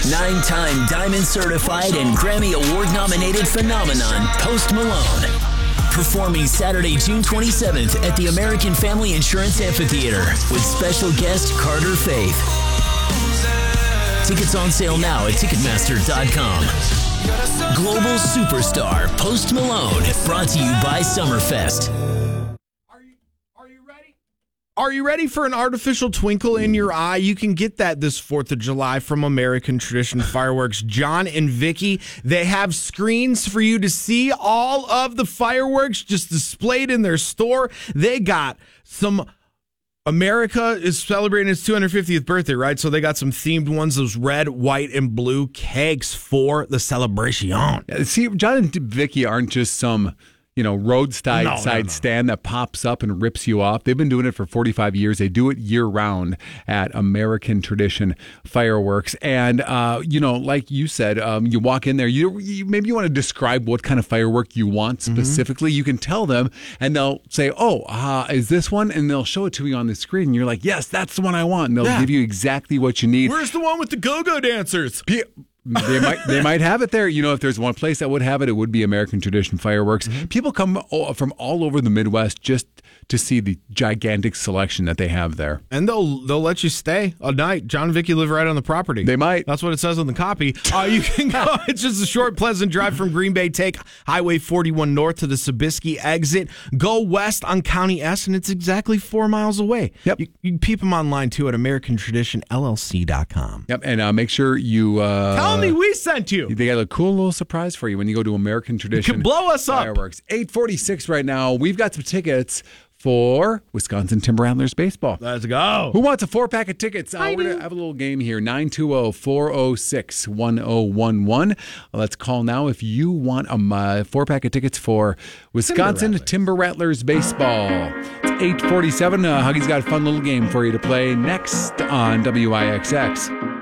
9-time Diamond Certified and Grammy Award-nominated phenomenon, Post Malone. Performing Saturday, June 27th at the American Family Insurance Amphitheater with special guest Carter Faith. Tickets on sale now at Ticketmaster.com. Global superstar Post Malone, brought to you by Summerfest. Are you ready for an artificial twinkle in your eye? You can get that this 4th of July from American Tradition Fireworks. John and Vicky, they have screens for you to see all of the fireworks just displayed in their store. They got some... America is celebrating its 250th birthday, right? So they got some themed ones, those red, white, and blue kegs for the celebration. See, John and Vicky aren't just some... roadside stand that pops up and rips you off. They've been doing it for 45 years. They do it year round at American Tradition Fireworks. And, like you said, you walk in there, you maybe you want to describe what kind of firework you want specifically. You can tell them and they'll say, is this one? And they'll show it to you on the screen. And you're like, yes, that's the one I want. And they'll give you exactly what you need. Where's the one with the go-go dancers? They might have it there. If there's one place that would have it, it would be American Tradition Fireworks. People come from all over the Midwest just to see the gigantic selection that they have there. And they'll let you stay a night. John and Vicky live right on the property. They might. That's what it says on the copy. You can go. It's just a short, pleasant drive from Green Bay. Take Highway 41 north to the Sobieski exit. Go west on County S, and it's exactly 4 miles away. Yep. You can peep them online, too, at AmericanTraditionLLC.com. Yep, and make sure you... Tell me we sent you. They got a cool little surprise for you when you go to American Tradition. You can blow us Fireworks. up. 8:46 right now. We've got some tickets for Wisconsin Timber Antlers baseball. Let's go. Who wants a 4-pack of tickets? We're going to have a little game here. 920-406-1011. Let's call now if you want a 4-pack of tickets for Wisconsin Timber Antlers baseball. It's 8:47. Huggy's got a fun little game for you to play next on WIXX.